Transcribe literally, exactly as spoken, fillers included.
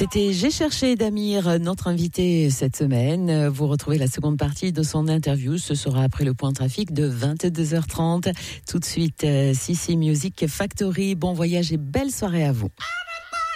C'était J'ai cherché Damir, notre invité cette semaine. Vous retrouvez la seconde partie de son interview. Ce sera après le point trafic de vingt-deux heures trente. Tout de suite, C C Music Factory. Bon voyage et belle soirée à vous.